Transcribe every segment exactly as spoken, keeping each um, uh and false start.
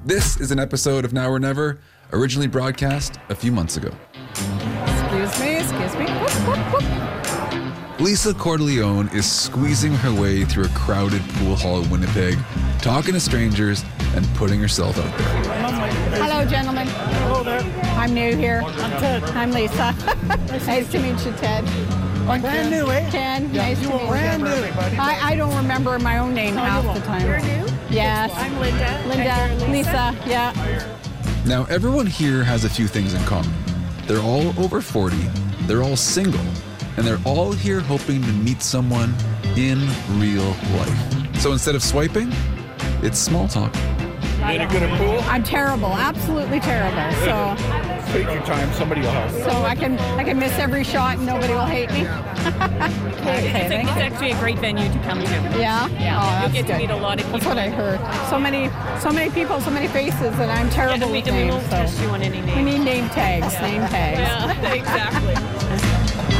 This is an episode of Now or Never, originally broadcast a few months ago. Excuse me, excuse me. Whoop, whoop, whoop. Lisa Cordelleone is squeezing her way through a crowded pool hall in Winnipeg, talking to strangers and putting herself out there. Hello, gentlemen. Hello there. I'm new here. I'm Ted. I'm Lisa. Nice to meet you, Ted. I'm brand new, eh? Ken, Yeah, nice you to won't meet you. brand new. I, I don't remember my own name No, you half won't. the time. You're new? Yes. I'm Linda. Linda, And you're Lisa, yeah. Now, everyone here has a few things in common. They're all over forty, they're all single, and they're all here hoping to meet someone in real life. So instead of swiping, it's small talk. You any good at pool? I'm terrible, absolutely terrible. So Take your time. Somebody will help. so I can I can miss every shot and nobody will hate me. Okay, It's, a, thank it's you. actually a great venue to come to. Yeah? Yeah, Oh, you'll that's get to good. meet a lot of people. That's what I heard. So many so many people, so many faces, and I'm Yeah, terrible and we, with and we names. won't So test you on any we name. need name tags, name tags. Yeah, exactly.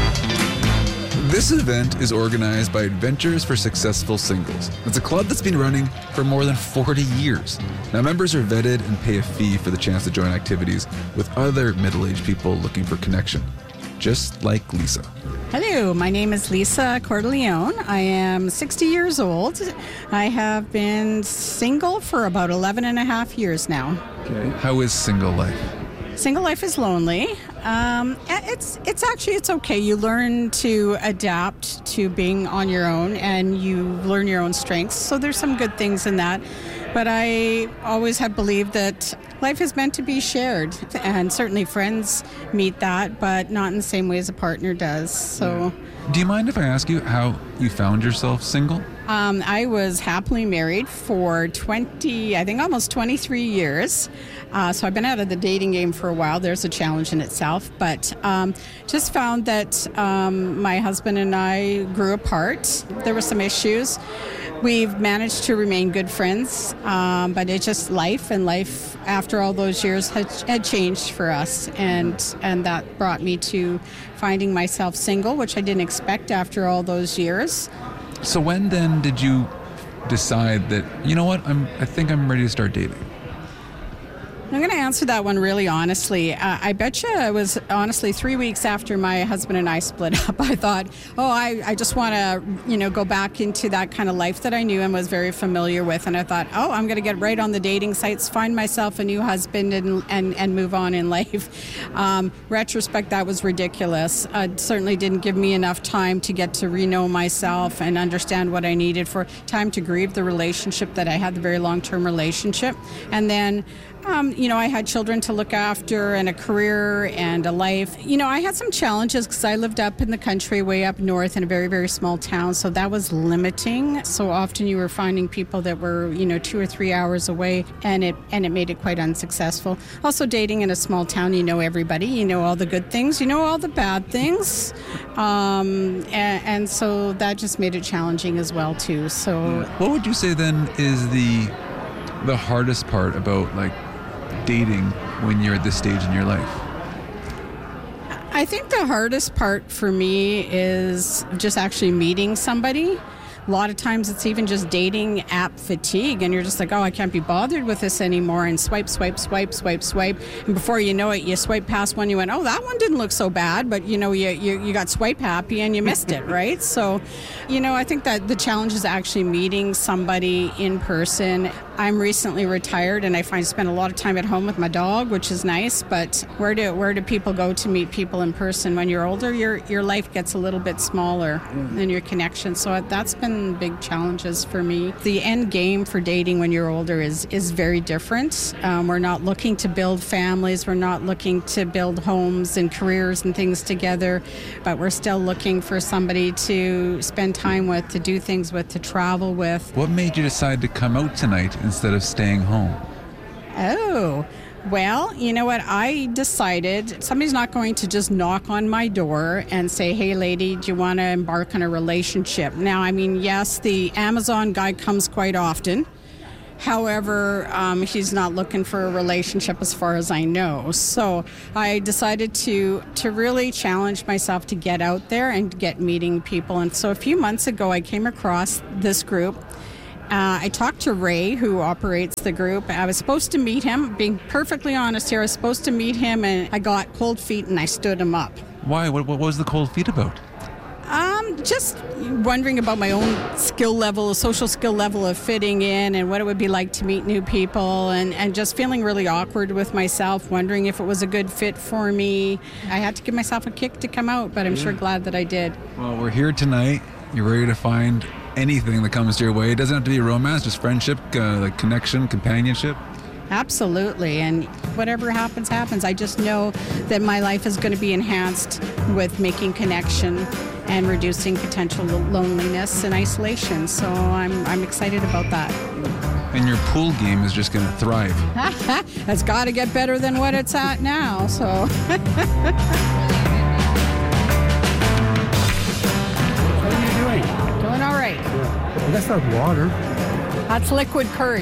This event is organized by Adventures for Successful Singles. It's a club that's been running for more than forty years. Now, members are vetted and pay a fee for the chance to join activities with other middle-aged people looking for connection, just like Lisa. Hello, my name is Lisa Cordelleone. I am sixty years old. I have been single for about eleven and a half years now. Okay. How is single life? Single life is lonely. Um, it's it's actually it's okay. You learn to adapt to being on your own, and you learn your own strengths. So there's some good things in that. But I always have believed that life is meant to be shared, and certainly friends meet that, but not in the same way as a partner does. So. Do you mind if I ask you how you found yourself single? Um, I was happily married for twenty, I think almost twenty-three years. Uh, so I've been out of the dating game for a while. There's a challenge in itself. But um, just found that um, my husband and I grew apart. There were some issues. We've managed to remain good friends, um, but it's just life, and life after all those years had, had changed for us. And, and that brought me to finding myself single, which I didn't expect after all those years. So when then did you decide that, you know what, I'm, I think I'm ready to start dating? I'm going to answer that one really honestly. Uh, I bet you it was honestly three weeks after my husband and I split up. I thought, oh, I, I just want to, you know, go back into that kind of life that I knew and was very familiar with. And I thought, oh, I'm going to get right on the dating sites, find myself a new husband, and and, and move on in life. Um, retrospect, that was ridiculous. Uh, it certainly didn't give me enough time to get to re-know myself and understand what I needed, for time to grieve the relationship that I had, the very long-term relationship. And then Um, you know, I had children to look after and a career and a life. You know, I had some challenges because I lived up in the country, way up north in a very, very small town. So that was limiting. So often you were finding people that were, you know, two or three hours away, and it and it made it quite unsuccessful. Also, dating in a small town, you know everybody. You know all the good things. You know all the bad things. Um, and, and so that just made it challenging as well, too. So What would you say then is the the hardest part about like dating when you're at this stage in your life? I think the hardest part for me is just actually meeting somebody. A lot of times it's even just dating app fatigue, and you're just like, oh, I can't be bothered with this anymore, and swipe, swipe, swipe, swipe, swipe, and before you know it, you swipe past one, you went, oh, that one didn't look so bad, but you know, you, you, you got swipe happy and you missed it, right? So, you know, I think that the challenge is actually meeting somebody in person. I'm recently retired, and I find I spend a lot of time at home with my dog, which is nice, but where do where do people go to meet people in person? When you're older, your your life gets a little bit smaller than your connection. So that's been big challenges for me. The end game for dating when you're older is is very different. Um, we're not looking to build families. We're not looking to build homes and careers and things together, but we're still looking for somebody to spend time with, to do things with, to travel with. What made you decide to come out tonight instead of staying home? Oh, well, you know what? I decided somebody's not going to just knock on my door and say, hey, lady, do you want to embark on a relationship? Now, I mean, yes, the Amazon guy comes quite often. However, um, he's not looking for a relationship as far as I know. So I decided to to really challenge myself to get out there and get meeting people. And so a few months ago, I came across this group. Uh, I talked to Ray, who operates the group. I was supposed to meet him. Being perfectly honest here, I was supposed to meet him, and I got cold feet, and I stood him up. Why? What, what was the cold feet about? Um, just wondering about my own skill level, social skill level of fitting in and what it would be like to meet new people, and, and just feeling really awkward with myself, wondering if it was a good fit for me. I had to give myself a kick to come out, but I'm sure glad that I did. Well, we're here tonight. You're ready to find anything that comes your way. It doesn't have to be romance, just friendship, uh, like connection, companionship. Absolutely, and whatever happens, happens. I just know that my life is going to be enhanced with making connection and reducing potential loneliness and isolation. So I'm I'm excited about that. And your pool game is just going to thrive. It's got to get better than what it's at now. So. What are you doing? Doing all right. Well, that's not water. That's liquid courage.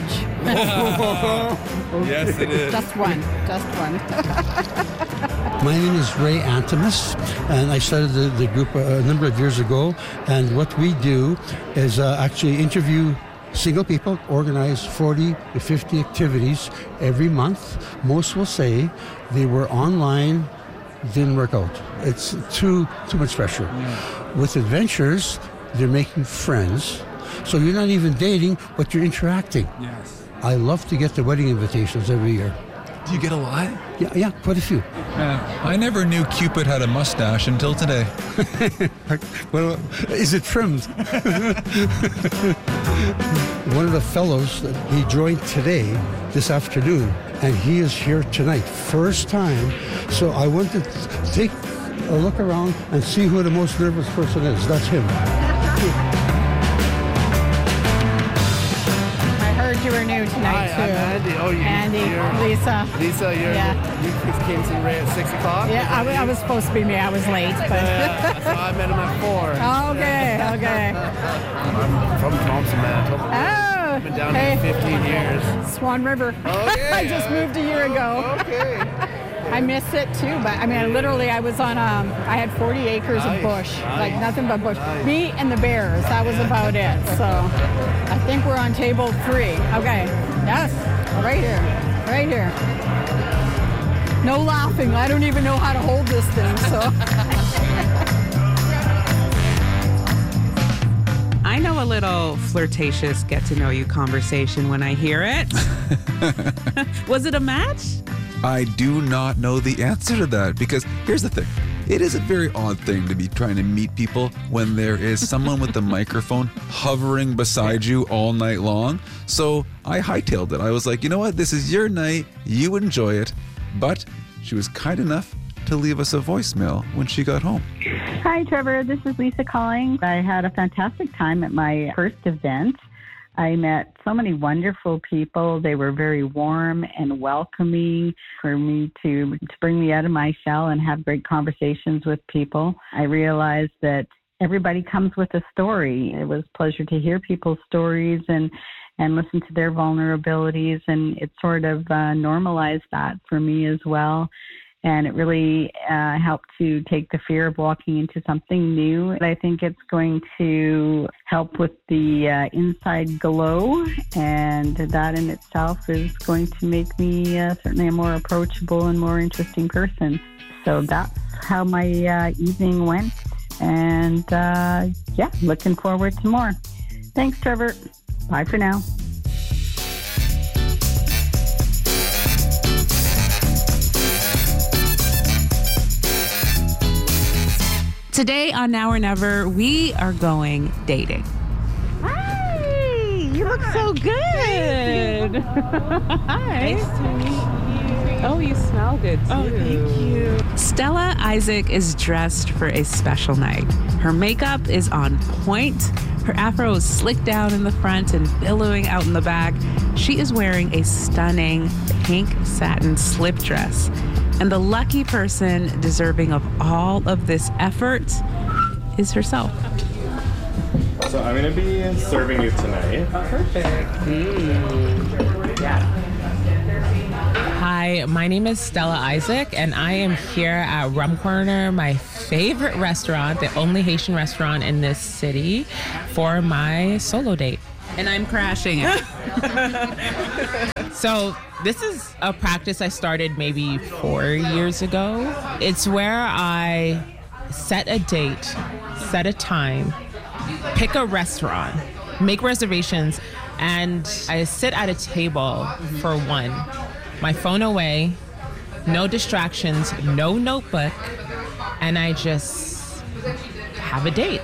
Yes, it is. Just one. Just one. My name is Ray Antimus, and I started the, the group a, a number of years ago. And what we do is uh, actually interview single people, organize forty to fifty activities every month. Most will say they were online, didn't work out. It's too too much pressure. Yeah. With adventures, they're making friends. So you're not even dating, but you're interacting. Yes. I love to get the wedding invitations every year. Do you get a lot? Yeah, yeah, quite a few. Uh, I never knew Cupid had a mustache until today. Well, is it trimmed? One of the fellows, he joined today, this afternoon, and he is here tonight, first time. So I want to take a look around and see who the most nervous person is. That's him. You were new tonight, Hi, too. I'm Andy. Oh, you, Andy, you're, Lisa. Lisa, you're, Yeah. you came to Ray at six o'clock? Yeah, I, w- I was supposed to be me. I was late, but. Yeah, so I met him at four. Okay, okay. I'm from Thompson, Manitoba. Oh, I've been down hey. here fifteen years. Swan River. Okay. I just moved a year ago. Okay. I miss it too, but I mean, I literally, I was on, um, I had forty acres Nice, of bush, nice. like nothing but bush. Nice. Me and the bears, that was about it. So I think we're on table three. Okay, yes, right here, right here. No laughing, I don't even know how to hold this thing, so. I know a little flirtatious get-to-know-you conversation when I hear it. Was it a match? I do not know the answer to that, because here's the thing. It is a very odd thing to be trying to meet people when there is someone with the microphone hovering beside you all night long. So I hightailed it. I was like, you know what? This is your night. You enjoy it. But she was kind enough to leave us a voicemail when she got home. Hi, Trevor. This is Lisa calling. I had a fantastic time at my first event. I met so many wonderful people. They were very warm and welcoming for me to, to bring me out of my shell and have great conversations with people. I realized that everybody comes with a story. It was a pleasure to hear people's stories and, and listen to their vulnerabilities, and it sort of uh, normalized that for me as well. And it really uh, helped to take the fear of walking into something new. I think it's going to help with the uh, inside glow, and that in itself is going to make me uh, certainly a more approachable and more interesting person. So that's how my uh, evening went. And uh, yeah, looking forward to more. Thanks, Trevor. Bye for now. Today on Now or Never, we are going dating. Hi, you look so good. Hi. Nice to meet you. Oh, you smell good too. Oh, thank you. Stella Isaac is dressed for a special night. Her makeup is on point. Her afro is slicked down in the front and billowing out in the back. She is wearing a stunning pink satin slip dress. And the lucky person deserving of all of this effort is herself. So I'm going to be serving you tonight. Perfect. Mm. Yeah. Hi, my name is Stella Isaac, and I am here at Rum Corner, my favorite restaurant, the only Haitian restaurant in this city, for my solo date. And I'm crashing it. So this is a practice I started maybe four years ago. It's where I set a date, set a time, pick a restaurant, make reservations, and I sit at a table for one. My phone away, no distractions, no notebook, and I just have a date.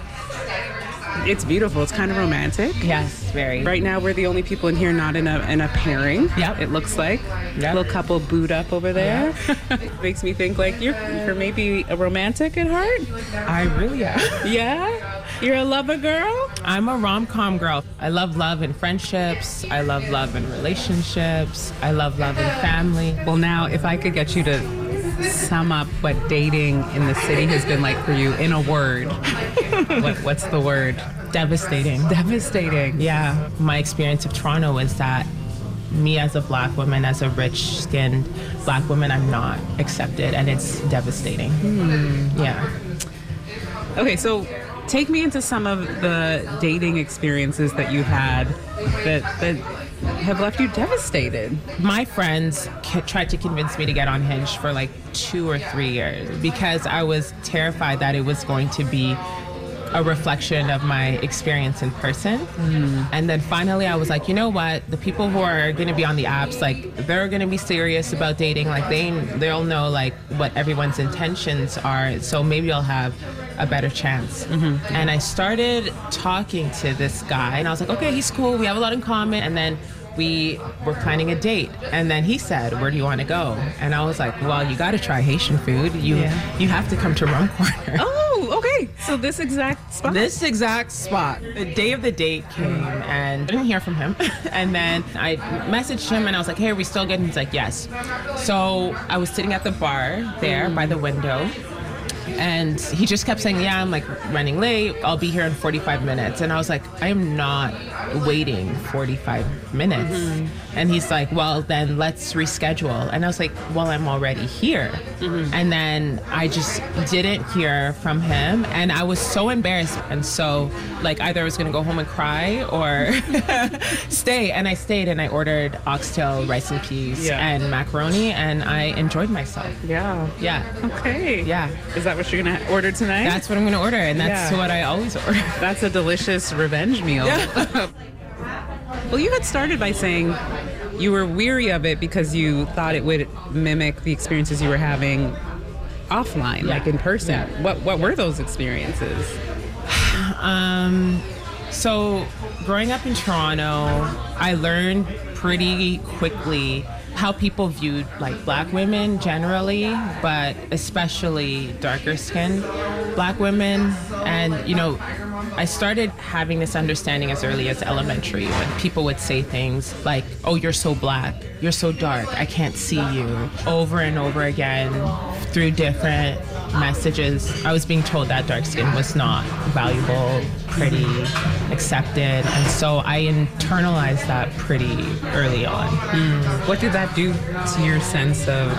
It's beautiful. It's kind of romantic. Yes, very. Right now, we're the only people in here not in a in a pairing. Yep. It looks like. Yep. Little couple booed up over there. Yep. Makes me think like you're, you're maybe a romantic at heart. I really am. Yeah? You're a lover girl? I'm a rom-com girl. I love love in friendships. I love love in relationships. I love love in family. Well, now, if I could get you to sum up what dating in the city has been like for you in a word, what, what's the word? Devastating. Devastating. Yeah. My experience of Toronto is that me as a black woman, as a rich-skinned black woman, I'm not accepted, and it's devastating. Hmm. Yeah. Okay, so take me into some of the dating experiences that you've had that that have left you devastated. My friends c- tried to convince me to get on Hinge for like two or three years because I was terrified that it was going to be a reflection of my experience in person. Mm. And then finally I was like, you know what? The people who are going to be on the apps, like they're going to be serious about dating. Like they, they'll know like what everyone's intentions are. So maybe I'll have a better chance. Mm-hmm. And I started talking to this guy and I was like, okay, he's cool. We have a lot in common. And then we were planning a date. And then he said, where do you want to go? And I was like, well, you got to try Haitian food. You, yeah. you have to come to Rum Corner. Oh, okay. So this exact spot? This exact spot. The day of the date came and I didn't hear from him. And then I messaged him and I was like, hey, are we still good? And he's like, yes. So I was sitting at the bar there mm. by the window. And he just kept saying, yeah, I'm like running late. I'll be here in forty-five minutes. And I was like, I am not waiting forty-five minutes. Mm-hmm. And he's like, well, then let's reschedule. And I was like, well, I'm already here. Mm-hmm. And then I just didn't hear from him. And I was so embarrassed. And so like either I was going to go home and cry or stay. And I stayed and I ordered oxtail, rice and peas yeah. and macaroni. And I enjoyed myself. Yeah. Yeah. Okay. Yeah. Is that what you're going to order tonight? That's what I'm going to order. And that's yeah. what I always order. That's a delicious revenge meal. Yeah. Well, you had started by saying you were weary of it because you thought it would mimic the experiences you were having offline, yeah. like in person. Yeah. What what were those experiences? Um, so growing up in Toronto, I learned pretty quickly how people viewed like black women generally, but especially darker skinned black women. And, you know, I started having this understanding as early as elementary when people would say things like, oh, you're so black, you're so dark, I can't see you, over and over again through different messages. I was being told that dark skin was not valuable, pretty, accepted, and so I internalized that pretty early on. Mm. What did that do to your sense of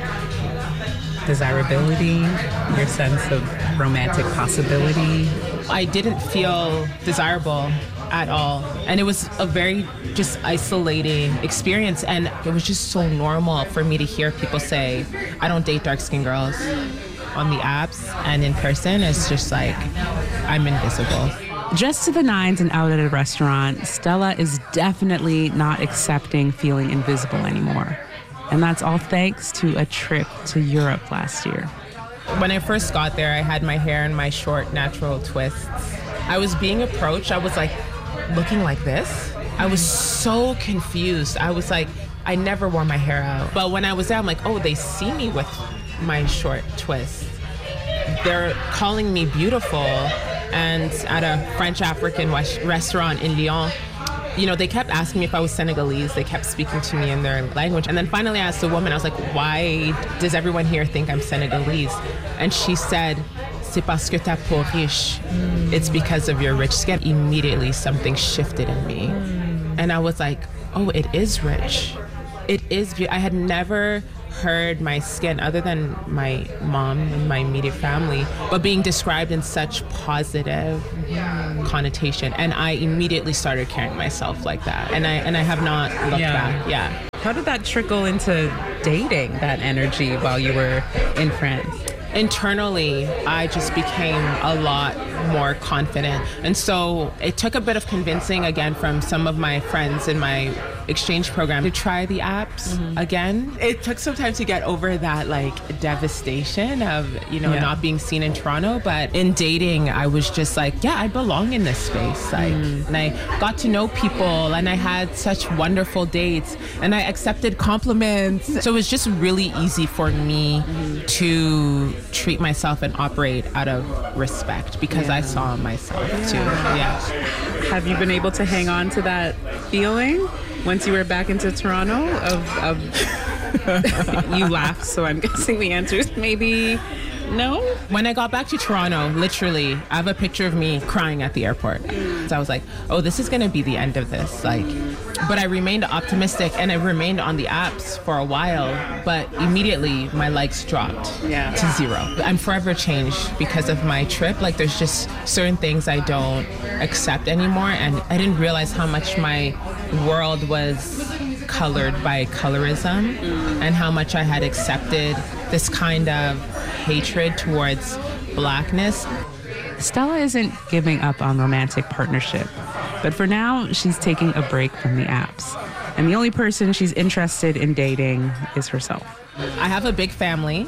desirability, your sense of romantic possibility? I didn't feel desirable at all. And it was a very just isolating experience. And it was just so normal for me to hear people say, I don't date dark-skinned girls on the apps, and in person, it's just like, I'm invisible. Dressed to the nines and out at a restaurant, Stella is definitely not accepting feeling invisible anymore. And that's all thanks to a trip to Europe last year. When I first got there, I had my hair in my short, natural twists. I was being approached. I was like, looking like this? I was so confused. I was like, I never wore my hair out. But when I was there, I'm like, oh, they see me with my short twists. They're calling me beautiful. And at a French-African restaurant in Lyon, you know, they kept asking me if I was Senegalese. They kept speaking to me in their language. And then finally I asked the woman, I was like, why does everyone here think I'm Senegalese? And she said, c'est parce que ta peau riche. Mm. It's because of your rich skin. Immediately something shifted in me. Mm. And I was like, oh, it is rich. It is beautiful. I had never heard my skin, other than my mom and my immediate family, but being described in such positive connotation. And I immediately started carrying myself like that. And I and I have not looked Yeah. back. Yeah. How did that trickle into dating, that energy, while you were in France? Internally, I just became a lot more confident. And so it took a bit of convincing again from some of my friends in my exchange program to try the apps mm-hmm. again. It took some time to get over that like devastation of, you know, Yeah. not being seen in Toronto. But in dating, I was just like, yeah, I belong in this space. Like, mm. And I got to know people and I had such wonderful dates and I accepted compliments. So it was just really easy for me mm-hmm. to treat myself and operate out of respect because yeah. I saw myself yeah. too. Yeah. Have you been able to hang on to that feeling once you were back into Toronto? Of, of you laughed, so I'm guessing the answer is maybe no. When I got back to Toronto, literally, I have a picture of me crying at the airport. So I was like, oh, this is going to be the end of this. Like, but I remained optimistic and I remained on the apps for a while, but immediately my likes dropped yeah. to zero. I'm forever changed because of my trip. Like there's just certain things I don't accept anymore. And I didn't realize how much my world was colored by colorism and how much I had accepted this kind of hatred towards blackness. Stella isn't giving up on romantic partnership, but for now, she's taking a break from the apps. And the only person she's interested in dating is herself. I have a big family.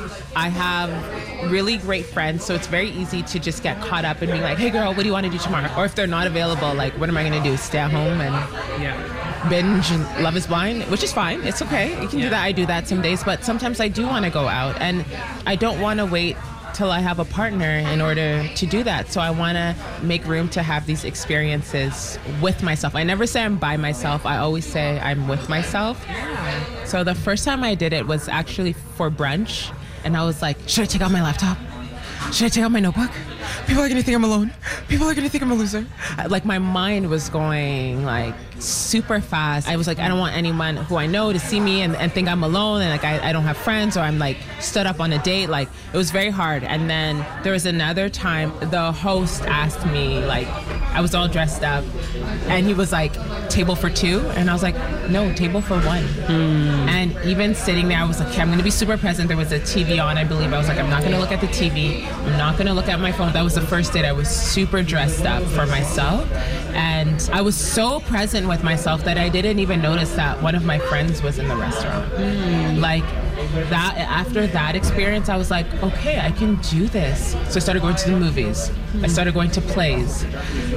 I have really great friends, so it's very easy to just get caught up and be like, hey girl, what do you want to do tomorrow? Or if they're not available, like, what am I going to do? Stay at home and yeah. binge and Love is Blind, which is fine. It's okay. You can yeah. do that. I do that some days, but sometimes I do want to go out and I don't want to wait till I have a partner in order to do that. So I want to make room to have these experiences with myself. I never say I'm by myself. I always say I'm with myself. Yeah. So the first time I did it was actually for brunch. And I was like, should I take out my laptop? Should I take out my notebook? People are going to think I'm alone. People are going to think I'm a loser. Like my mind was going like super fast. I was like, I don't want anyone who I know to see me and, and think I'm alone and like I, I don't have friends or I'm like stood up on a date. Like it was very hard. And then there was another time the host asked me, like I was all dressed up and he was like, table for two? And I was like, no, table for one. Mm. And even sitting there, I was like, okay, I'm going to be super present. There was a T V on, I believe. I was like, I'm not going to look at the T V. I'm not going to look at my phone. That was the first date. I was super dressed up for myself. And I was so present with myself that I didn't even notice that one of my friends was in the restaurant. Mm. Like that, after that experience, I was like, okay, I can do this. So I started going to the movies. Mm. I started going to plays.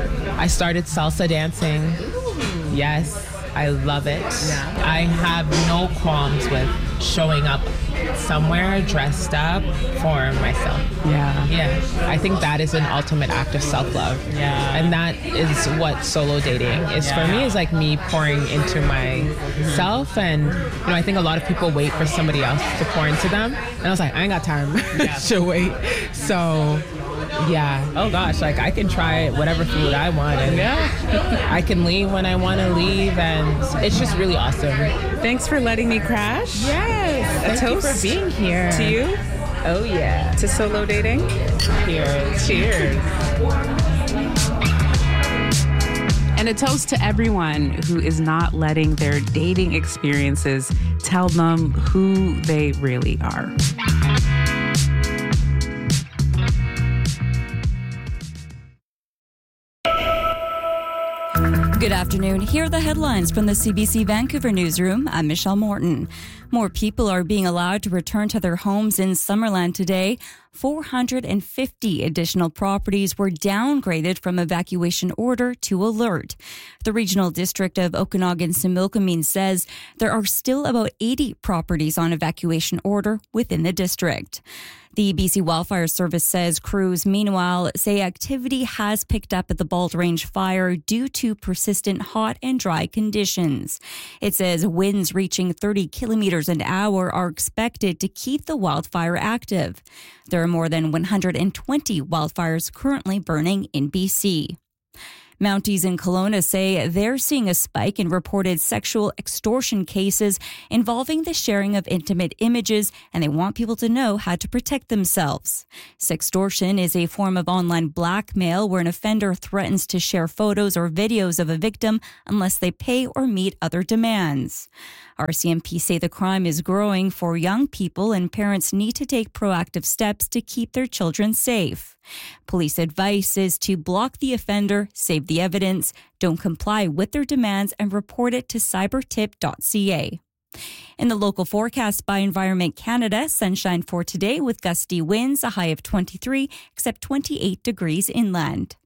I started salsa dancing. Yes, I love it. Yeah. I have no qualms with showing up somewhere dressed up for myself. Yeah. Yeah. I think that is an ultimate act of self-love. Yeah. And that is what solo dating is yeah. for me, is like me pouring into myself. Mm-hmm. And, you know, I think a lot of people wait for somebody else to pour into them. And I was like, I ain't got time yeah. to wait. So, yeah. Oh gosh, like I can try whatever food I want and yeah. I can leave when I want to leave, and it's just really awesome. Thanks for letting me crash. Yes. A Thank toast you for being here. To you. Oh yeah. To solo dating. Cheers. Cheers. And a toast to everyone who is not letting their dating experiences tell them who they really are. Good afternoon. Here are the headlines from the C B C Vancouver newsroom. I'm Michelle Morton. More people are being allowed to return to their homes in Summerland today. four hundred fifty additional properties were downgraded from evacuation order to alert. The Regional District of Okanagan-Similkameen says there are still about eighty properties on evacuation order within the district. The B C Wildfire Service says crews, meanwhile, say activity has picked up at the Bald Range fire due to persistent hot and dry conditions. It says winds reaching thirty kilometers an hour are expected to keep the wildfire active. There are more than one hundred twenty wildfires currently burning in B C. Mounties in Kelowna say they're seeing a spike in reported sexual extortion cases involving the sharing of intimate images, and they want people to know how to protect themselves. Sextortion is a form of online blackmail where an offender threatens to share photos or videos of a victim unless they pay or meet other demands. R C M P say the crime is growing for young people and parents need to take proactive steps to keep their children safe. Police advice is to block the offender, save the evidence, don't comply with their demands, and report it to cybertip dot c a. In the local forecast by Environment Canada, sunshine for today with gusty winds, a high of twenty-three, except twenty-eight degrees inland.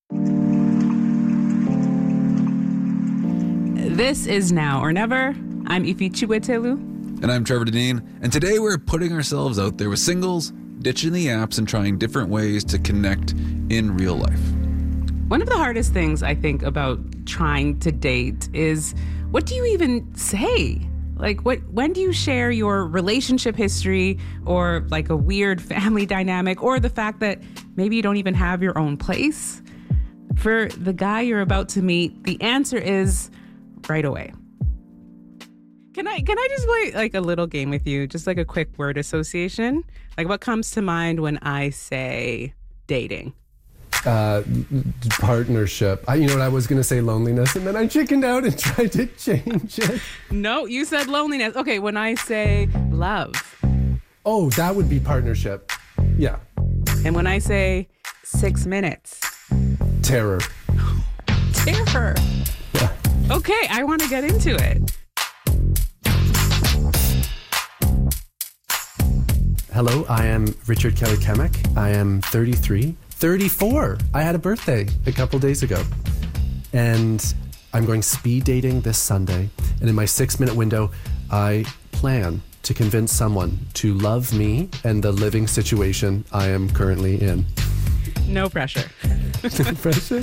This is Now or Never. I'm Ifi Chiwetelu. And I'm Trevor Deneen. And today we're putting ourselves out there with singles, ditching the apps and trying different ways to connect in real life. One of the hardest things I think about trying to date is, what do you even say? Like, what? When do you share your relationship history or like a weird family dynamic or the fact that maybe you don't even have your own place? For the guy you're about to meet, the answer is right away. Can I can I just play like a little game with you? Just like a quick word association? Like, what comes to mind when I say dating? Uh, partnership. I, you know what, I was going to say loneliness, and then I chickened out and tried to change it. No, you said loneliness. Okay, when I say love. Oh, that would be partnership. Yeah. And when I say six minutes. Terror. Terror. Yeah. Okay, I want to get into it. Hello, I am Richard Kelly Kemick. I am thirty-three. thirty-four. I had a birthday a couple days ago. And I'm going speed dating this Sunday. And in my six minute window, I plan to convince someone to love me and the living situation I am currently in. No pressure. No pressure?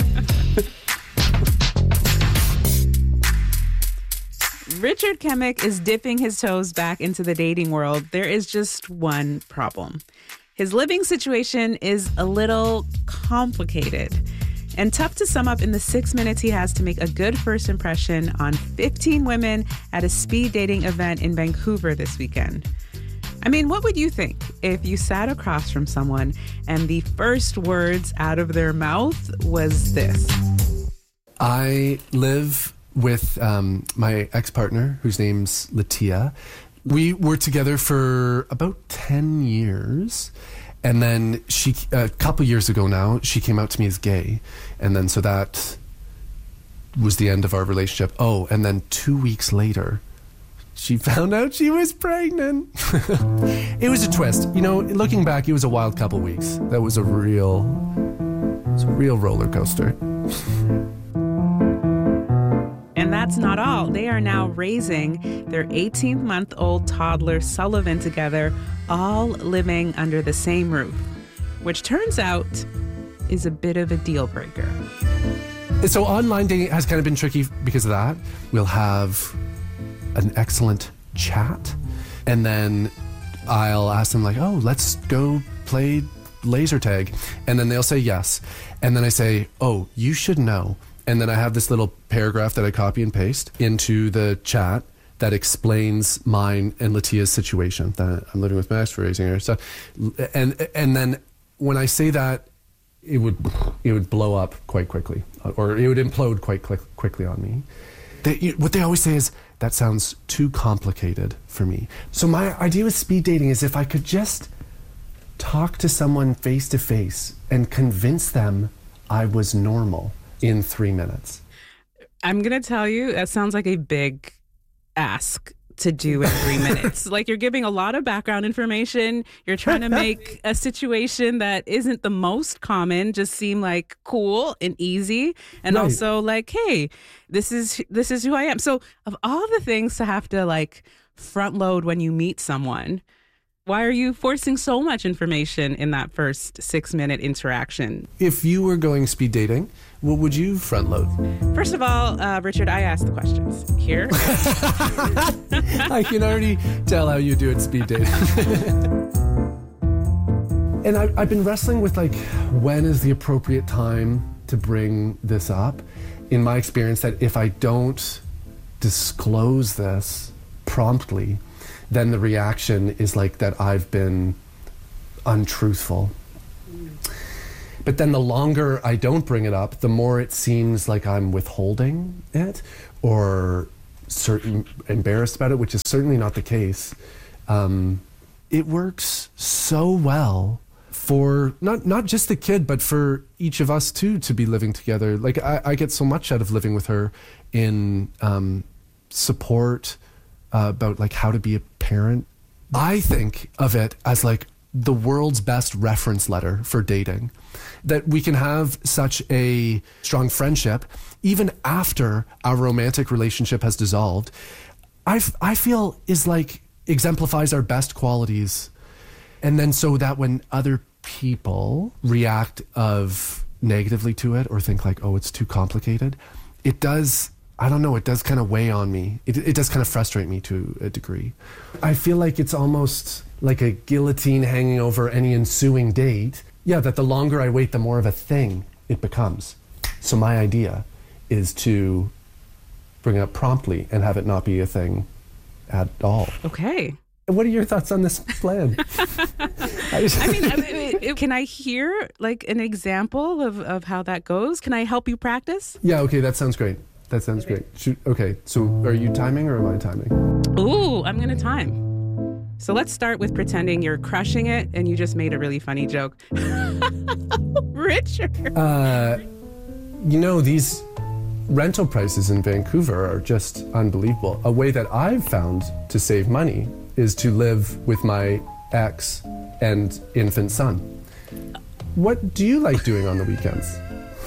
Richard Kemick is dipping his toes back into the dating world. There is just one problem. His living situation is a little complicated and tough to sum up in the six minutes he has to make a good first impression on fifteen women at a speed dating event in Vancouver this weekend. I mean, what would you think if you sat across from someone and the first words out of their mouth was this? I live with um, my ex-partner, whose name's Latia. We were together for about ten years. And then she, a couple years ago now, she came out to me as gay. And then so that was the end of our relationship. Oh, and then two weeks later, she found out she was pregnant. It was a twist. You know, looking back, it was a wild couple weeks. That was a real, it was a real roller coaster. And that's not all. They are now raising their eighteen-month-old toddler Sullivan together, all living under the same roof, which turns out is a bit of a deal breaker. So online dating has kind of been tricky because of that. We'll have an excellent chat, and then I'll ask them like, oh, let's go play laser tag. And then they'll say yes. And then I say, oh, you should know. And then I have this little paragraph that I copy and paste into the chat that explains mine and Latia's situation, that I'm living with Max for raising her. So, and and then when I say that, it would it would blow up quite quickly, or it would implode quite quick, quickly on me. They, what they always say is, that sounds too complicated for me. So my idea with speed dating is if I could just talk to someone face to face and convince them I was normal in three minutes. I'm going to tell you, that sounds like a big ask to do in three minutes. Like, you're giving a lot of background information. You're trying to make a situation that isn't the most common just seem like cool and easy. And Right. also like, hey, this is this is who I am. So of all the things to have to like front load when you meet someone, why are you forcing so much information in that first six minute interaction? If you were going speed dating, what would you front load? First of all, uh, Richard, I asked the questions here. I can already tell how you do it speed dating. And I, I've been wrestling with like, when is the appropriate time to to bring this up. In my experience, that if I don't disclose this promptly, then the reaction is like that I've been untruthful. But then the longer I don't bring it up, the more it seems like I'm withholding it or certain embarrassed about it, which is certainly not the case. Um, it works so well for not not just the kid, but for each of us too, to be living together. Like I, I get so much out of living with her in um, support uh, about like how to be a parent. I think of it as like the world's best reference letter for dating, that we can have such a strong friendship even after our romantic relationship has dissolved. I, f- I feel is like exemplifies our best qualities. And then so that when other people react of negatively to it or think like, oh, it's too complicated, it does, I don't know, it does kind of weigh on me. It, it does kind of frustrate me to a degree. I feel like it's almost like a guillotine hanging over any ensuing date. Yeah, that the longer I wait, the more of a thing it becomes. So my idea is to bring it up promptly and have it not be a thing at all. Okay. What are your thoughts on this plan? I, just I mean, I mean, can I hear like an example of, of how that goes? Can I help you practice? Yeah, okay, that sounds great. That sounds great. Shoot, okay, so are you timing or am I timing? Ooh, I'm going to time. So let's start with pretending you're crushing it and you just made a really funny joke. Richard. Uh, you know, these rental prices in Vancouver are just unbelievable. A way that I've found to save money is to live with my ex and infant son. What do you like doing on the weekends?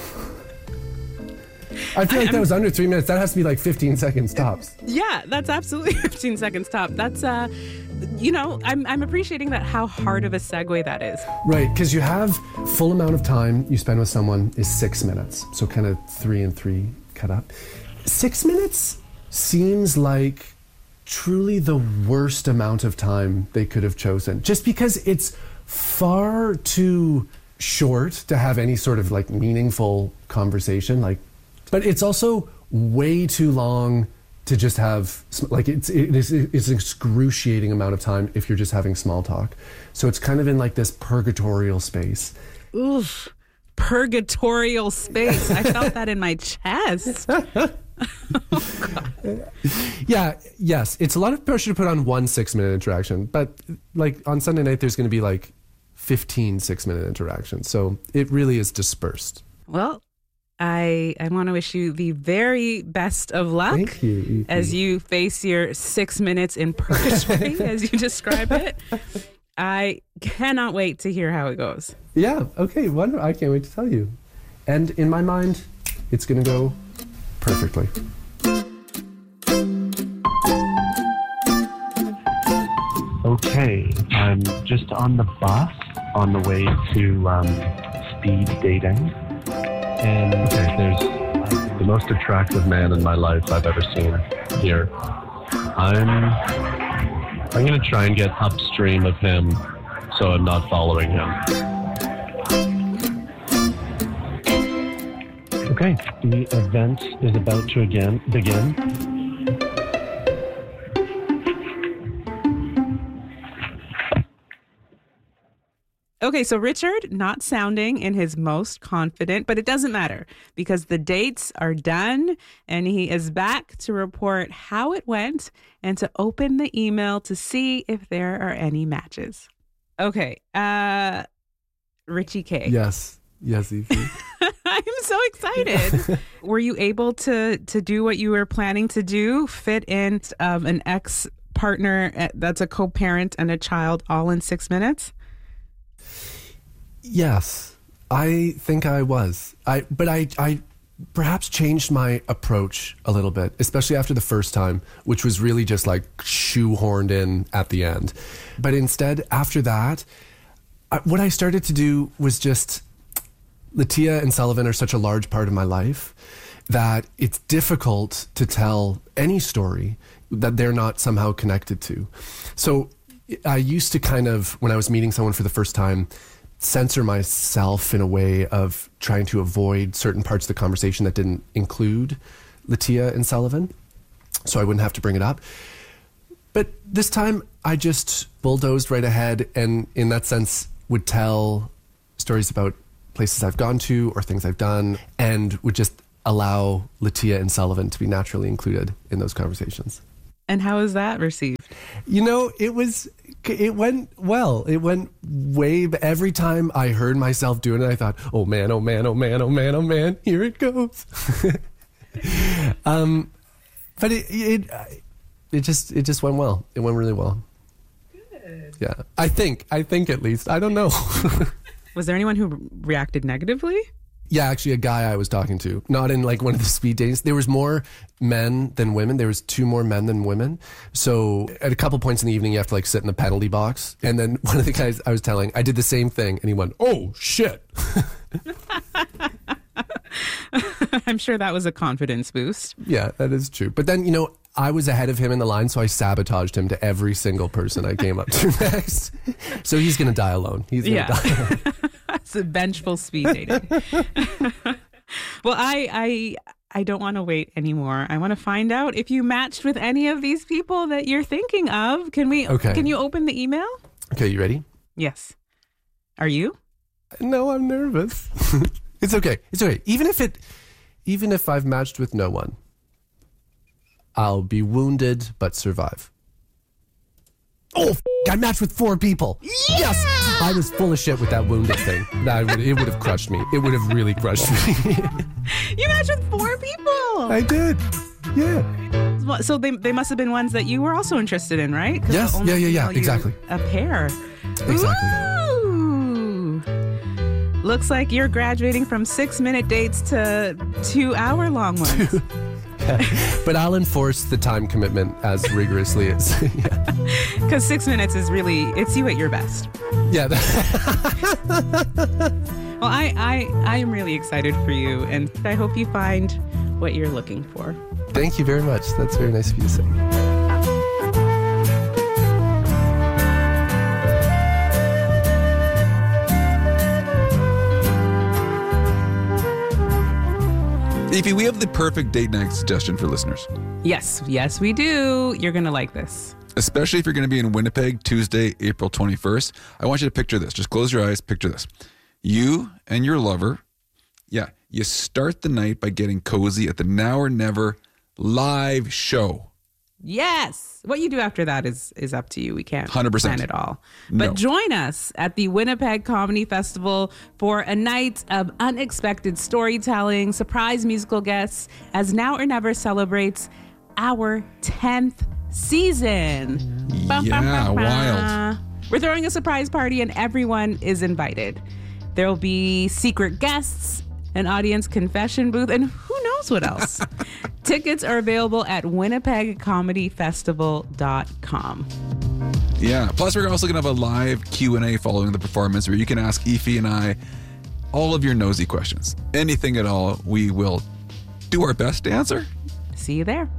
I feel like that was under three minutes. That has to be like fifteen seconds tops. Yeah, that's absolutely fifteen seconds top. That's, uh, you know, I'm, I'm appreciating that how hard of a segue that is. Right, because you have full amount of time you spend with someone is six minutes. So kind of three and three cut up. Six minutes seems like truly the worst amount of time they could have chosen, just because it's far too short to have any sort of like meaningful conversation. Like, but it's also way too long to just have, like, it's it is it's an excruciating amount of time if you're just having small talk. So it's kind of in like this purgatorial space. Oof, purgatorial space. I felt that in my chest. Oh, God. Yeah, yes, it's a lot of pressure to put on one six-minute interaction, but like on Sunday night, there's going to be like fifteen six-minute interactions. So it really is dispersed. Well, I I want to wish you the very best of luck. Thank you, Ethan. As you face your six minutes in purgatory, as you describe it. I cannot wait to hear how it goes. Yeah, okay, wonderful. I can't wait to tell you. And in my mind, it's going to go perfectly. Okay, I'm just on the bus on the way to um, speed dating. And okay, there's uh, the most attractive man in my life I've ever seen here. I'm I'm going to try and get upstream of him so I'm not following him. Okay, the event is about to again begin. Okay, so Richard not sounding in his most confident, but it doesn't matter because the dates are done and he is back to report how it went and to open the email to see if there are any matches. Okay, uh, Richie K. Yes, yes, Evie. I'm so excited. Were you able to to do what you were planning to do? Fit in um, an ex-partner that's a co-parent and a child all in six minutes? Yes, I think I was. I but I I perhaps changed my approach a little bit, especially after the first time, which was really just like shoehorned in at the end. But instead, after that, I, what I started to do was just, Latia and Sullivan are such a large part of my life that it's difficult to tell any story that they're not somehow connected to. So I used to kind of, when I was meeting someone for the first time, censor myself in a way of trying to avoid certain parts of the conversation that didn't include Latia and Sullivan, so I wouldn't have to bring it up. But this time, I just bulldozed right ahead, and in that sense, would tell stories about places I've gone to or things I've done, and would just allow Latia and Sullivan to be naturally included in those conversations. And how was that received? You know, it was, it went well. It went way, every time I heard myself doing it, I thought, oh man, oh man, oh man, oh man, oh man, here it goes. um, but it, it, it just, it just went well. It went really well. Good. Yeah. I think, I think at least, I don't know. Was there anyone who reacted negatively? Yeah, actually a guy I was talking to, not in like one of the speed datings. There was more men than women. There was two more men than women. So at a couple points in the evening, you have to like sit in the penalty box. And then one of the guys I was telling, I did the same thing. And he went, oh, shit. I'm sure that was a confidence boost. Yeah, that is true. But then, you know, I was ahead of him in the line, so I sabotaged him to every single person I came up to next. So he's going to die alone. He's going to Yeah. die alone. That's a vengeful speed dating. Well, I, I, I don't want to wait anymore. I want to find out if you matched with any of these people that you're thinking of. Can we? Okay. Can you open the email? Okay, you ready? Yes. Are you? No, I'm nervous. It's okay. It's okay. Even if it, even if I've matched with no one, I'll be wounded but survive. Oh, f- I matched with four people. Yeah! Yes, I was full of shit with that wounded thing. That would, it would have crushed me. It would have really crushed me. You matched with four people. I did. Yeah. Well, so they they must have been ones that you were also interested in, right? 'Cause Yes. only Yeah. Yeah. Yeah. email you Exactly. A pair. Exactly. Ooh. Looks like you're graduating from six-minute dates to two-hour-long ones. But I'll enforce the time commitment as rigorously as. Because six minutes is really, it's you at your best. Yeah. Well, I, I, I am really excited for you, and I hope you find what you're looking for. Thank you very much. That's very nice of you to say. Evie, we have the perfect date night suggestion for listeners. Yes, yes, we do. You're going to like this. Especially if you're going to be in Winnipeg Tuesday, April twenty-first. I want you to picture this. Just close your eyes. Picture this. You and your lover, yeah, you start the night by getting cozy at the Now or Never live show. Yes. What you do after that is is up to you. We can't one hundred percent. plan it all. But No. join us at the Winnipeg Comedy Festival for a night of unexpected storytelling, surprise musical guests, as Now or Never celebrates our tenth season. Bum, bum, Yeah, bum, bum. wild. We're throwing a surprise party and everyone is invited. There will be secret guests, an audience confession booth, and who knows what else. Tickets are available at winnipeg comedy festival dot com. Yeah. Plus, we're also going to have a live Q and A following the performance where you can ask Aoife and I all of your nosy questions. Anything at all, we will do our best to answer. See you there.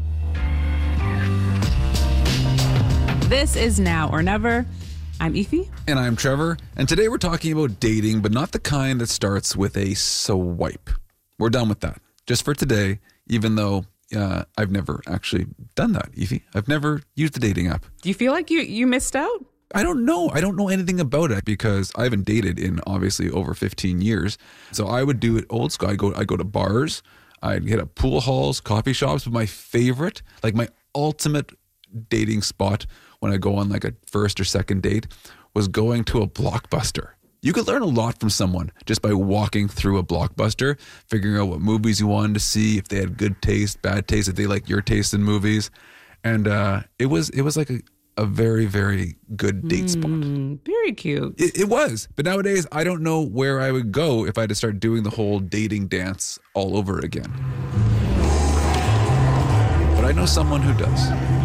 This is Now or Never. I'm Aoife. And I'm Trevor. And today we're talking about dating, but not the kind that starts with a swipe. We're done with that. Just for today, even though uh, I've never actually done that, Aoife. I've never used a dating app. Do you feel like you, you missed out? I don't know. I don't know anything about it because I haven't dated in obviously over fifteen years. So I would do it old school. I go, I go to bars. I'd hit up pool halls, coffee shops. But my favorite, like my ultimate dating spot when I go on like a first or second date was going to a Blockbuster. You could learn a lot from someone just by walking through a Blockbuster, figuring out what movies you wanted to see, if they had good taste, bad taste, if they like your taste in movies. And uh, it was it was like a, a very, very good date spot. Mm, very cute. It, it was. But nowadays, I don't know where I would go if I had to start doing the whole dating dance all over again. But I know someone who does.